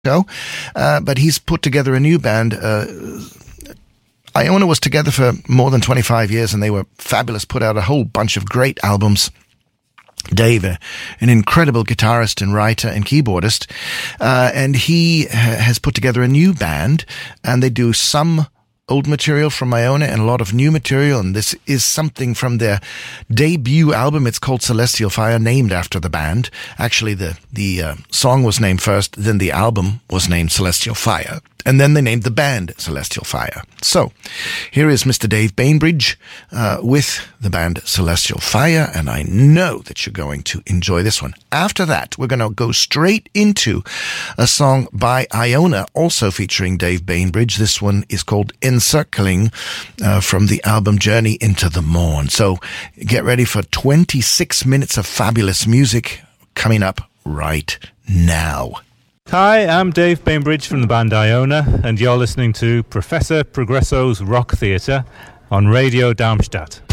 ago, but he's put together a new band. Iona was together for more than 25 years, and they were fabulous, put out a whole bunch of great albums. Dave, an incredible guitarist and writer and keyboardist, and he has put together a new band, and they do some old material from Iona and a lot of new material, and this is something from their debut album. It's called Celestial Fire, named after the band. Actually, the song was named first, then the album was named Celestial Fire, and then they named the band Celestial Fire. So, here is Mr. Dave Bainbridge with the band Celestial Fire, and I know that you're going to enjoy this one. After that, we're going to go straight into a song by Iona, also featuring Dave Bainbridge. This one is called Encircling, from the album Journey into the Morn. So, get ready for 26 minutes of fabulous music coming up right now. Hi, I'm Dave Bainbridge from the band Iona, and you're listening to Professor Progresso's Rock Theatre on Radio Darmstadt.